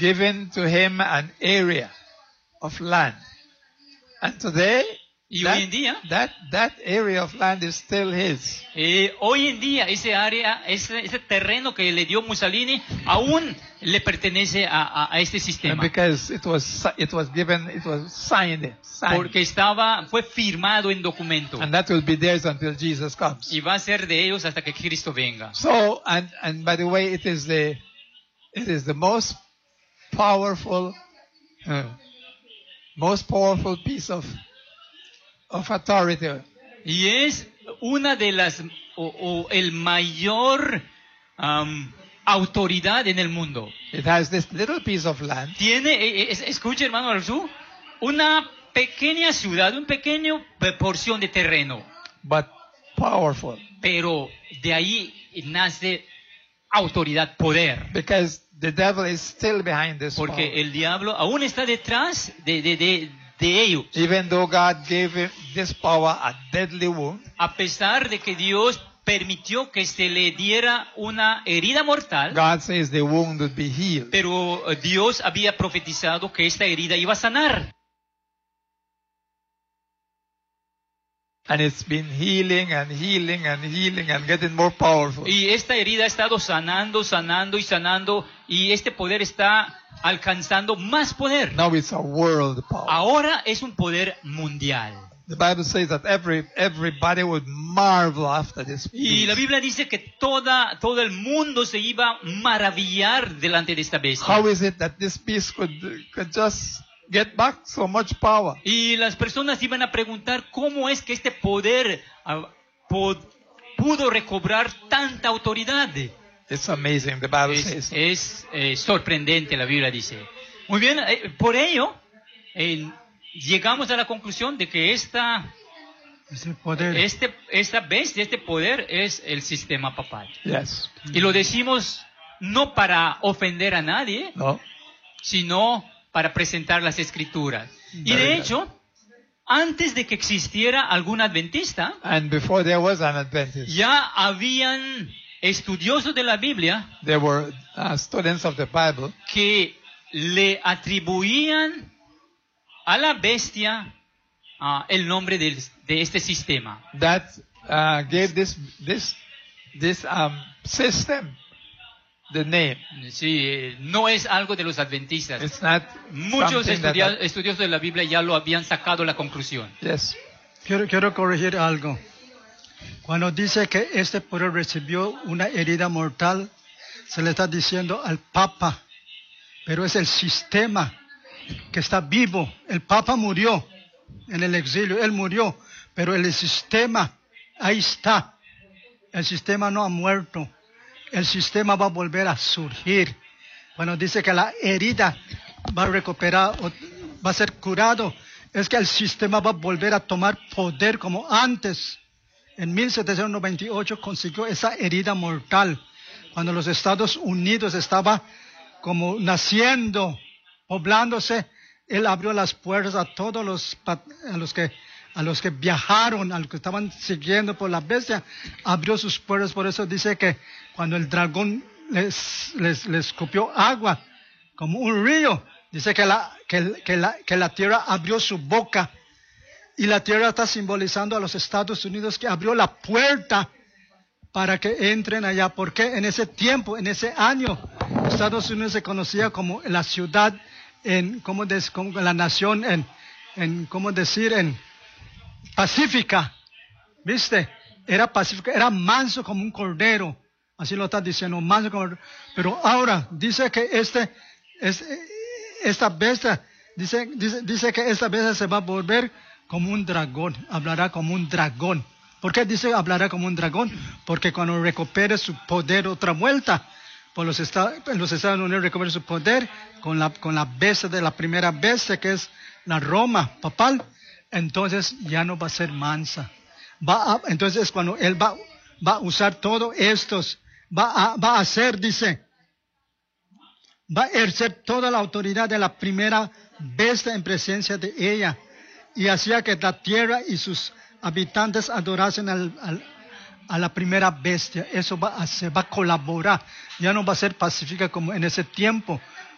given to him an area of land. And today, Y hoy en día, that area of land is still his. hoy en día ese área, ese terreno que le dio Mussolini, aún le pertenece a este And sistema. because it was signed. Porque fue firmado en documento. And that will be theirs until Jesus comes. Y va a ser de ellos hasta que Cristo venga. So, and by the way, it is the most powerful piece of authority. Y es una de las, o el mayor autoridad en el mundo. It has this little piece of land. Tiene, escuche hermano Arzú, una pequeña ciudad, una pequeña porción de terreno. But powerful. Pero de ahí nace autoridad, poder. Because the devil is still behind this Porque power. el diablo aún está detrás de ellos. Even though God gave him this power a deadly wound, A pesar de que Dios permitió que se le diera una herida mortal, God says the wound would be healed. pero Dios había profetizado que esta herida iba a sanar. And it's been healing and healing and healing and getting more powerful. Y esta herida ha estado sanando, sanando y sanando, y este poder está alcanzando más poder. Now it's a world power. Ahora es un poder mundial. The Bible says that everybody would marvel after this. Y la Biblia dice que todo el mundo se iba a maravillar delante de esta bestia. How is it that this beast could just get back so much power? Y las personas iban a preguntar cómo es que este poder pudo recobrar tanta autoridad. It's amazing, the Bible says. Es sorprendente, la Biblia dice. Muy bien, por ello llegamos a la conclusión de que esta bestia, este poder es el sistema papal. Yes. Y lo decimos no para ofender a nadie, No? sino para presentar las escrituras. Y de hecho, antes de que existiera algún adventista, And before there was an Adventist, ya habían estudiosos de la Biblia there were students of the Bible que le atribuían a la bestia el nombre de este sistema. that gave this system the name. Sí, no es algo de los adventistas. It's not Muchos something estudiosos de la Biblia ya lo habían sacado la conclusión. Yes. Quiero corregir algo. Cuando dice que este poder recibió una herida mortal, se le está diciendo al Papa, pero es el sistema que está vivo. El Papa murió en el exilio, él murió, pero el sistema ahí está. El sistema no ha muerto. El sistema va a volver a surgir. Cuando dice que la herida va a recuperar, o va a ser curado, es que el sistema va a volver a tomar poder como antes. En 1798 consiguió esa herida mortal. Cuando los Estados Unidos estaba como naciendo, poblándose, él abrió las puertas a todos a los que viajaron, a los que estaban siguiendo por la bestia, abrió sus puertas. Por eso dice que cuando el dragón les escupió agua como un río, dice que la tierra abrió su boca, y la tierra está simbolizando a los Estados Unidos, que abrió la puerta para que entren allá. Porque en ese tiempo, en ese año, Estados Unidos se conocía como la ciudad, como la nación en pacífica, ¿viste? Era pacífica, era manso como un cordero, así lo está diciendo, manso como. Pero ahora dice que esta bestia, dice que esta bestia se va a volver como un dragón, hablará como un dragón. ¿Por qué dice hablará como un dragón? Porque cuando recupere su poder otra vuelta, los Estados Unidos recuperen su poder con la bestia de la primera bestia, que es la Roma papal, entonces ya no va a ser mansa. Entonces cuando él va a usar todo estos, va a hacer, dice, va a ejercer toda la autoridad de la primera bestia en presencia de ella, y hacía que la tierra y sus habitantes adorasen a la primera bestia. Eso va a colaborar. Ya no va a ser pacífica como en ese tiempo,